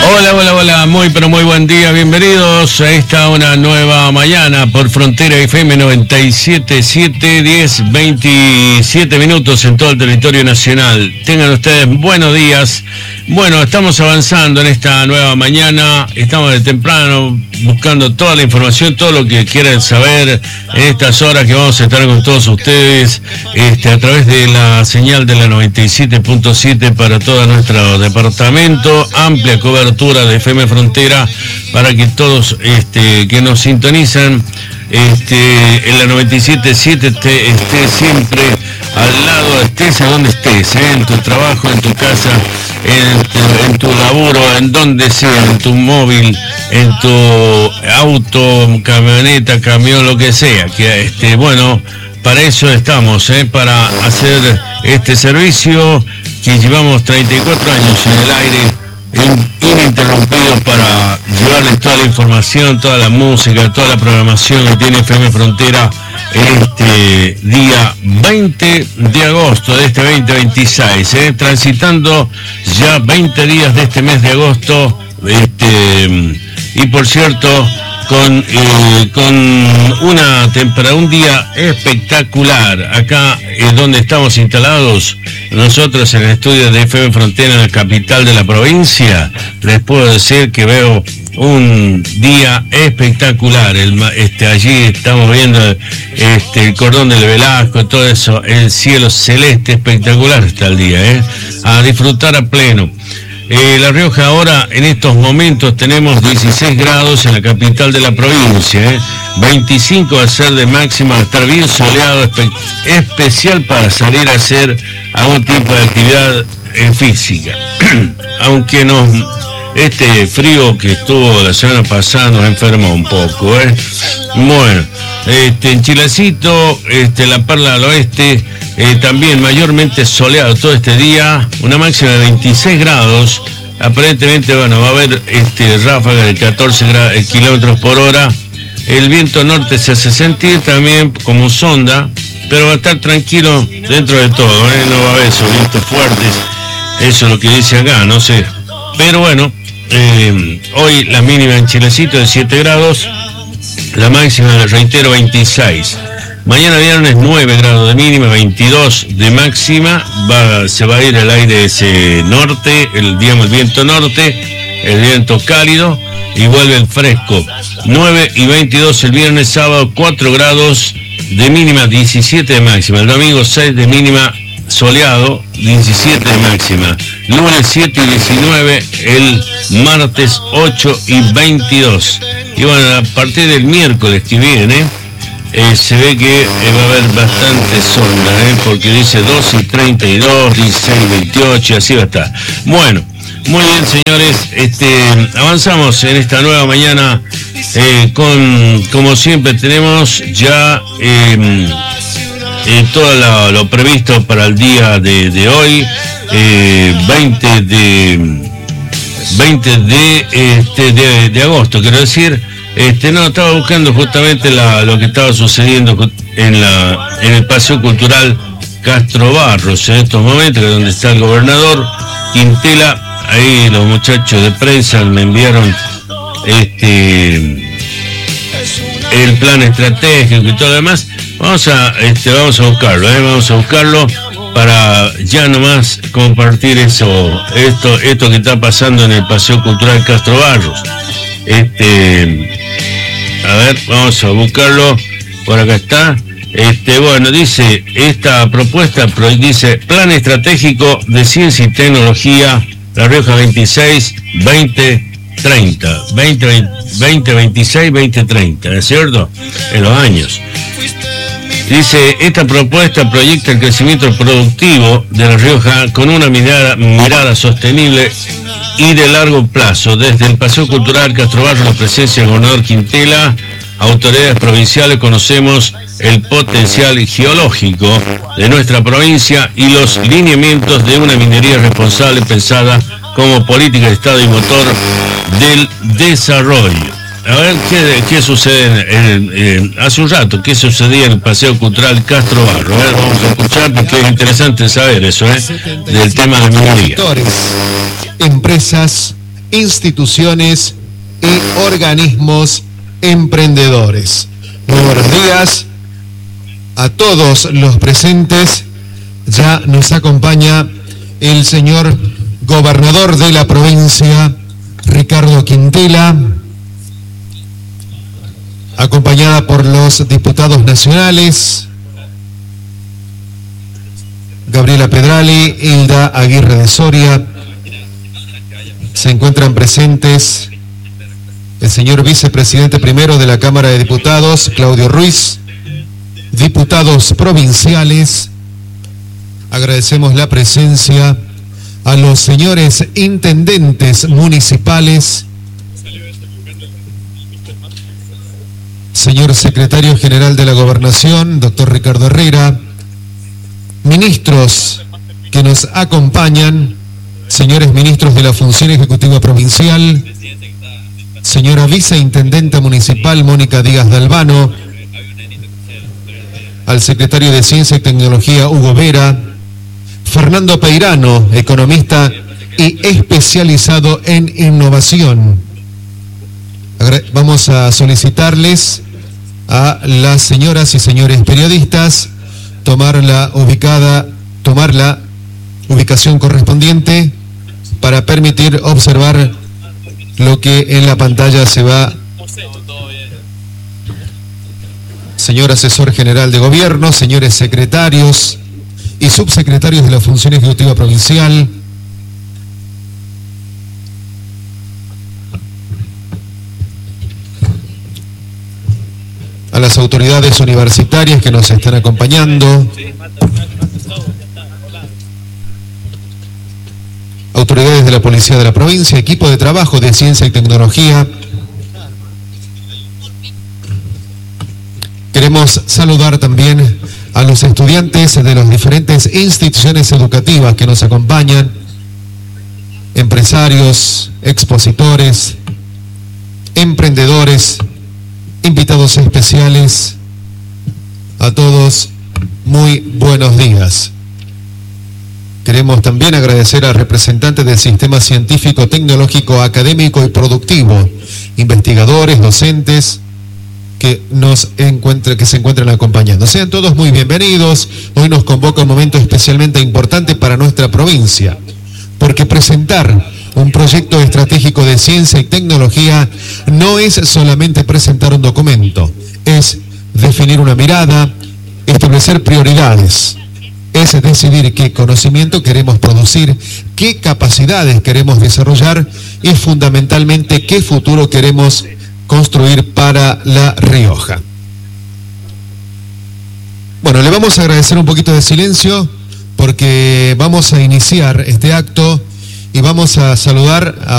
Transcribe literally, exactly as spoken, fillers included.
Hola, hola, hola, muy pero muy buen día, bienvenidos a esta una nueva mañana por Frontera F M noventa y siete punto siete, diez, veintisiete minutos en todo el territorio nacional. Tengan ustedes buenos días. Bueno, estamos avanzando en esta nueva mañana, estamos de temprano buscando toda la información, todo lo que quieran saber en estas horas que vamos a estar con todos ustedes este, a través de la señal de la noventa y siete punto siete para todo nuestro departamento, amplia cobertura de F M Frontera para que todos este, que nos sintonizan este, en la noventa y siete punto siete esté, esté siempre al lado, estés a donde estés, ¿eh? En tu trabajo, en tu casa, en tu, en tu laburo, en donde sea, en tu móvil, en tu auto, camioneta, camión, lo que sea. Que este, bueno, para eso estamos, ¿eh? Para hacer este servicio que llevamos treinta y cuatro años en el aire, ininterrumpido, para llevarles toda la información, toda la música, toda la programación que tiene F M Frontera este día veinte de agosto de este veinte veintiséis, ¿eh? Transitando ya veinte días de este mes de agosto, este, y por cierto, con, eh, con una temperatura, un día espectacular, acá es donde estamos instalados, nosotros en el estudio de F M Frontera en la capital de la provincia. Les puedo decir que veo un día espectacular. El, este, allí estamos viendo este, el cordón del Velasco, todo eso, el cielo celeste espectacular está el día, ¿eh? A disfrutar a pleno. Eh, La Rioja ahora, en estos momentos, tenemos dieciséis grados en la capital de la provincia, ¿eh? veinticinco va a ser de máxima, va a estar bien soleado, espe especial para salir a hacer algún tipo de actividad eh, física. Aunque nos, este frío que estuvo la semana pasada nos enfermó un poco, ¿eh? Bueno, este, en Chilecito, este, la Perla del Oeste, Eh, también mayormente soleado todo este día, una máxima de veintiséis grados, aparentemente, bueno, va a haber este, ráfaga de catorce kilómetros por hora, el viento norte se hace sentir también como sonda, pero va a estar tranquilo dentro de todo, ¿eh? No va a haber esos vientos fuertes, eso es lo que dice acá, no sé, pero bueno, eh, hoy la mínima en Chilecito de siete grados, la máxima, reitero, veintiséis. Mañana viernes nueve grados de mínima, veintidós de máxima, va, se va a ir el aire ese norte, el, digamos, el viento norte, el viento cálido, y vuelve el fresco. nueve y veintidós el viernes, sábado cuatro grados de mínima, diecisiete de máxima. El domingo seis de mínima, soleado, diecisiete de máxima. Lunes siete y diecinueve, el martes ocho y veintidós. Y bueno, a partir del miércoles que viene, Eh, se ve que eh, va a haber bastante sonda, ¿eh? Porque dice dos y treinta y dos, dieciséis y veintiocho, y así va a estar. Bueno, muy bien, señores, este, avanzamos en esta nueva mañana eh, con, como siempre, tenemos ya eh, eh, todo lo, lo previsto para el día de, de hoy, eh, veinte de este, de, de agosto, quiero decir. Este, no, estaba buscando justamente la, lo que estaba sucediendo en, la, en el Paseo Cultural Castro Barros en estos momentos, donde está el gobernador Quintela. Ahí los muchachos de prensa me enviaron este, el plan estratégico y todo lo demás. Vamos a, este, vamos a buscarlo, ¿eh? vamos a buscarlo para ya nomás compartir eso, esto, esto que está pasando en el Paseo Cultural Castro Barros. Este, a ver, vamos a buscarlo, por acá está. Este, bueno, dice, esta propuesta dice, plan estratégico de ciencia y tecnología, La Rioja veintiséis, veinte, treinta, veinte, veintiséis, veinte, treinta, ¿es cierto? En los años. Dice, esta propuesta proyecta el crecimiento productivo de La Rioja con una mirada, mirada sostenible y de largo plazo. Desde el Paseo Cultural Castro Barros, la presencia del gobernador Quintela, autoridades provinciales, conocemos el potencial geológico de nuestra provincia y los lineamientos de una minería responsable pensada como política de Estado y motor del desarrollo. A ver qué, qué sucede en, en, en, hace un rato, qué sucedía en el Paseo Cultural Castro Barros. A ver, vamos a escuchar porque es interesante saber eso, ¿eh? Del tema de minería. Empresas instituciones y organismos emprendedores. Muy buenos días a todos los presentes. Ya nos acompaña el señor gobernador de la provincia, Ricardo Quintela, acompañada por los diputados nacionales, Gabriela Pedrali, Hilda Aguirre de Soria. Se encuentran presentes el señor vicepresidente primero de la Cámara de Diputados, Claudio Ruiz, diputados provinciales. Agradecemos la presencia a los señores intendentes municipales, señor secretario general de la Gobernación, doctor Ricardo Herrera, ministros que nos acompañan, señores ministros de la Función Ejecutiva Provincial, señora viceintendenta municipal Mónica Díaz Dalbano, al secretario de Ciencia y Tecnología Hugo Vera, Fernando Peirano, economista y especializado en innovación. Vamos a solicitarles a las señoras y señores periodistas tomar la ubicada, tomar la ubicación correspondiente para permitir observar lo que en la pantalla se va. Señor asesor general de gobierno, señores secretarios y subsecretarios de la Función Ejecutiva Provincial, a las autoridades universitarias que nos están acompañando, autoridades de la Policía de la Provincia, equipo de trabajo de Ciencia y Tecnología. Queremos saludar también a los estudiantes de las diferentes instituciones educativas que nos acompañan, empresarios, expositores, emprendedores, invitados especiales. A todos, muy buenos días. Queremos también agradecer a representantes del sistema científico, tecnológico, académico y productivo, investigadores, docentes, que nos encuentre, que se encuentran acompañando. Sean todos muy bienvenidos. Hoy nos convoca un momento especialmente importante para nuestra provincia, porque presentar un proyecto estratégico de ciencia y tecnología no es solamente presentar un documento, es definir una mirada, establecer prioridades, es decidir qué conocimiento queremos producir, qué capacidades queremos desarrollar y fundamentalmente qué futuro queremos construir para La Rioja. Bueno, le vamos a agradecer un poquito de silencio porque vamos a iniciar este acto y vamos a saludar a